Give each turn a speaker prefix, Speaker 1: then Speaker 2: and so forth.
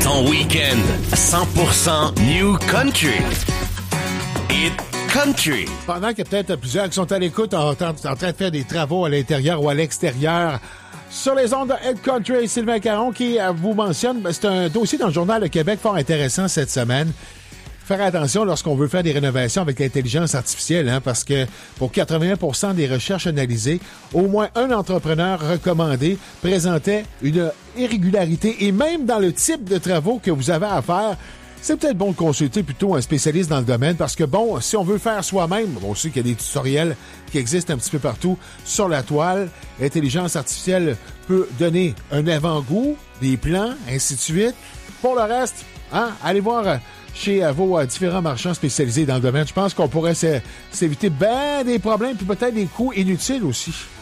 Speaker 1: Ton week-end 100% New Country. Hit Country.
Speaker 2: Pendant qu'il y a peut-être plusieurs qui sont à l'écoute en train de faire des travaux à l'intérieur ou à l'extérieur, sur les ondes de Hit Country, Sylvain Caron qui vous mentionne, c'est un dossier dans le Journal de Québec fort intéressant cette semaine. Faire attention lorsqu'on veut faire des rénovations avec l'intelligence artificielle, parce que pour 81% des recherches analysées, au moins un entrepreneur recommandé présentait une irrégularité et même dans le type de travaux que vous avez à faire, c'est peut-être bon de consulter plutôt un spécialiste dans le domaine parce que, bon, si on veut faire soi-même, on sait qu'il y a des tutoriels qui existent un petit peu partout sur la toile. L'intelligence artificielle peut donner un avant-goût, des plans, ainsi de suite. Pour le reste, allez voir chez vos différents marchands spécialisés dans le domaine. Je pense qu'on pourrait s'éviter bien des problèmes puis peut-être des coûts inutiles aussi.